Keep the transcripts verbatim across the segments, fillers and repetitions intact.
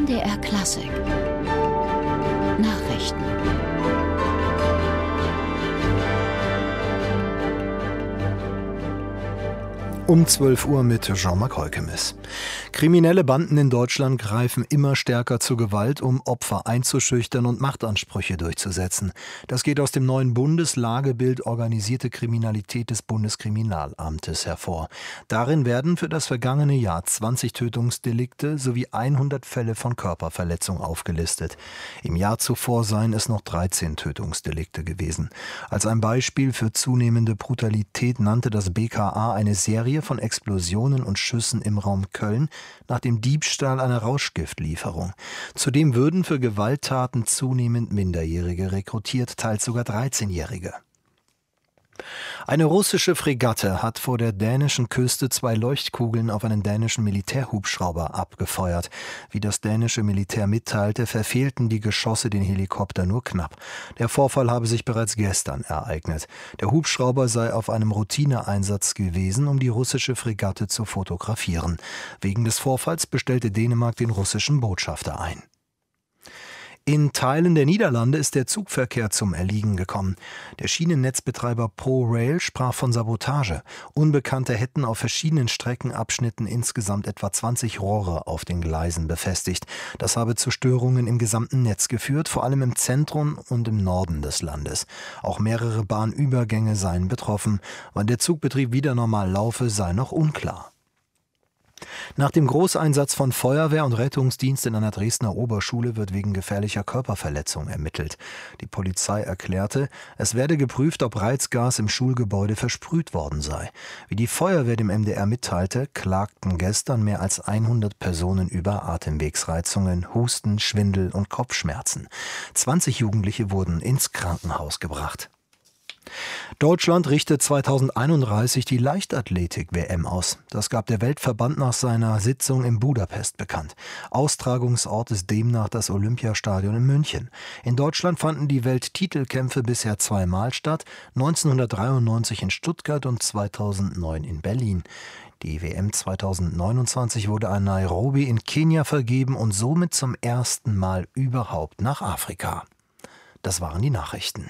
M D R Klassik Nachrichten. Um zwölf Uhr mit Jean-Marc Heukemes. Kriminelle Banden in Deutschland greifen immer stärker zur Gewalt, um Opfer einzuschüchtern und Machtansprüche durchzusetzen. Das geht aus dem neuen Bundeslagebild Organisierte Kriminalität des Bundeskriminalamtes hervor. Darin werden für das vergangene Jahr zwanzig Tötungsdelikte sowie hundert Fälle von Körperverletzung aufgelistet. Im Jahr zuvor seien es noch dreizehn Tötungsdelikte gewesen. Als ein Beispiel für zunehmende Brutalität nannte das B K A eine Serie von Explosionen und Schüssen im Raum Köln nach dem Diebstahl einer Rauschgiftlieferung. Zudem würden für Gewalttaten zunehmend Minderjährige rekrutiert, teils sogar dreizehnjährige. Eine russische Fregatte hat vor der dänischen Küste zwei Leuchtkugeln auf einen dänischen Militärhubschrauber abgefeuert. Wie das dänische Militär mitteilte, verfehlten die Geschosse den Helikopter nur knapp. Der Vorfall habe sich bereits gestern ereignet. Der Hubschrauber sei auf einem Routineeinsatz gewesen, um die russische Fregatte zu fotografieren. Wegen des Vorfalls bestellte Dänemark den russischen Botschafter ein. In Teilen der Niederlande ist der Zugverkehr zum Erliegen gekommen. Der Schienennetzbetreiber ProRail sprach von Sabotage. Unbekannte hätten auf verschiedenen Streckenabschnitten insgesamt etwa zwanzig Rohre auf den Gleisen befestigt. Das habe zu Störungen im gesamten Netz geführt, vor allem im Zentrum und im Norden des Landes. Auch mehrere Bahnübergänge seien betroffen. Wann der Zugbetrieb wieder normal laufe, sei noch unklar. Nach dem Großeinsatz von Feuerwehr und Rettungsdienst in einer Dresdner Oberschule wird wegen gefährlicher Körperverletzung ermittelt. Die Polizei erklärte, es werde geprüft, ob Reizgas im Schulgebäude versprüht worden sei. Wie die Feuerwehr dem M D R mitteilte, klagten gestern mehr als hundert Personen über Atemwegsreizungen, Husten, Schwindel und Kopfschmerzen. zwanzig Jugendliche wurden ins Krankenhaus gebracht. Deutschland richtet zweitausendeinunddreißig die Leichtathletik-W M aus. Das gab der Weltverband nach seiner Sitzung in Budapest bekannt. Austragungsort ist demnach das Olympiastadion in München. In Deutschland fanden die Welttitelkämpfe bisher zweimal statt, neunzehnhundertdreiundneunzig in Stuttgart und zweitausendneun in Berlin. Die W M zweitausendneunundzwanzig wurde an Nairobi in Kenia vergeben und somit zum ersten Mal überhaupt nach Afrika. Das waren die Nachrichten.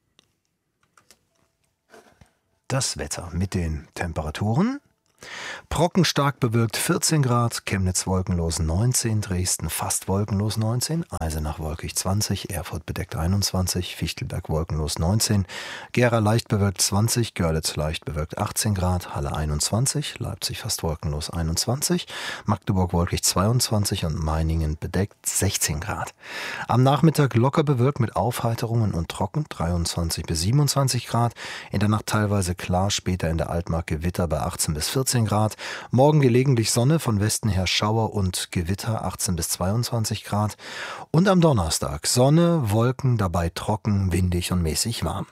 Das Wetter mit den Temperaturen. Brocken stark bewölkt vierzehn Grad, Chemnitz wolkenlos neunzehn, Dresden fast wolkenlos neunzehn, Eisenach wolkig zwanzig, Erfurt bedeckt einundzwanzig, Fichtelberg wolkenlos neunzehn, Gera leicht bewölkt zwanzig, Görlitz leicht bewölkt achtzehn Grad, Halle einundzwanzig, Leipzig fast wolkenlos einundzwanzig, Magdeburg wolkig zweiundzwanzig und Meiningen bedeckt sechzehn Grad. Am Nachmittag locker bewölkt mit Aufheiterungen und trocken, dreiundzwanzig bis siebenundzwanzig Grad, in der Nacht teilweise klar, später in der Altmark Gewitter bei achtzehn bis vierzehn Grad. Morgen gelegentlich Sonne, von Westen her Schauer und Gewitter achtzehn bis zweiundzwanzig Grad. Und am Donnerstag Sonne, Wolken, dabei trocken, windig und mäßig warm.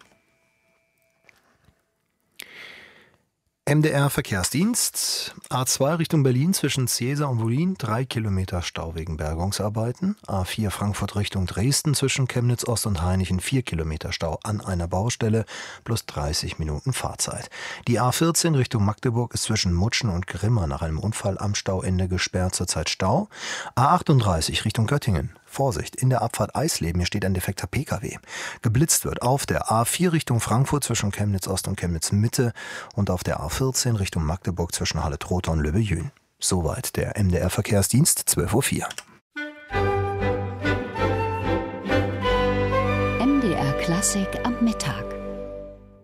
M D R Verkehrsdienst, A zwei Richtung Berlin zwischen Ziesa und Wollin, drei Kilometer Stau wegen Bergungsarbeiten. A vier Frankfurt Richtung Dresden zwischen Chemnitz Ost und Hainichen, vier Kilometer Stau an einer Baustelle, plus dreißig Minuten Fahrzeit. Die A vierzehn Richtung Magdeburg ist zwischen Mutschen und Grimma nach einem Unfall am Stauende gesperrt, zurzeit Stau. A achtunddreißig Richtung Göttingen. Vorsicht, in der Abfahrt Eisleben, hier steht ein defekter P K W. Geblitzt wird auf der A vier Richtung Frankfurt zwischen Chemnitz Ost und Chemnitz Mitte und auf der A vierzehn Richtung Magdeburg zwischen Halle-Trotha und Löbejün. Soweit der M D R Verkehrsdienst, zwölf Uhr vier. M D R Klassik am Mittag.